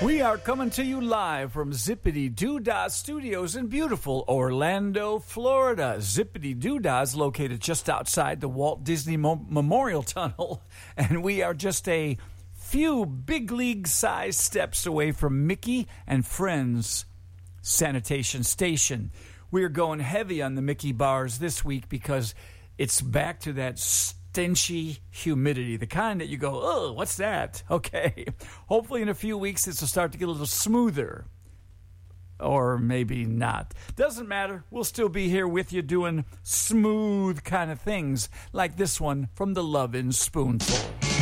We are coming to you live from Zippity Doodah Studios in beautiful Orlando, Florida. Zippity Doodah is located just outside the Walt Disney Memorial Tunnel, and we are just a few big league size steps away from Mickey and Friends Sanitation Station. We are going heavy on the Mickey bars this week because it's back to that stinchy humidity, the kind that you go, oh, what's that? Okay. Hopefully in a few weeks this will start to get a little smoother. Or maybe not. Doesn't matter. We'll still be here with you doing smooth kind of things like this one from the Lovin' Spoonful.